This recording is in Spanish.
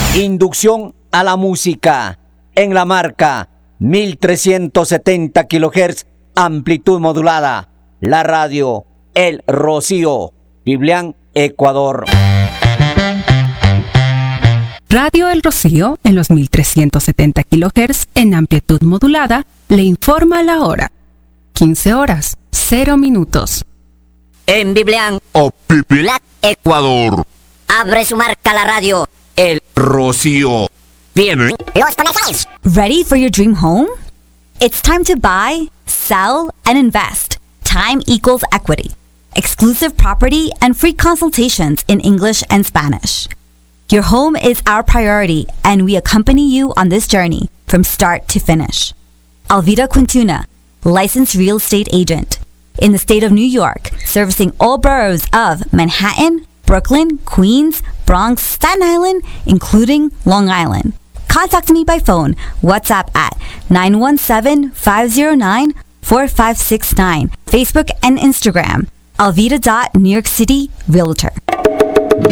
Inducción a la música en la marca 1370 kHz, amplitud modulada. La radio El Rocío, Biblián, Ecuador. Radio El Rocío, en los 1370 kHz, en amplitud modulada, le informa la hora. 15 horas, 0 minutos. En Biblián o Biblián, Ecuador. Abre su marca la radio El Rocío. Vienen los comerciales. Ready for your dream home? It's time to buy, sell, and invest. Time equals equity. Exclusive property and free consultations in English and Spanish. Your home is our priority, and we accompany you on this journey from start to finish. Alvida Quintuna, licensed real estate agent. In the state of New York, servicing all boroughs of Manhattan, Brooklyn, Queens, Bronx, Staten Island, including Long Island. Contact me by phone, WhatsApp at 917-509-4569, Facebook and Instagram, alvida.newyorkcityrealtor.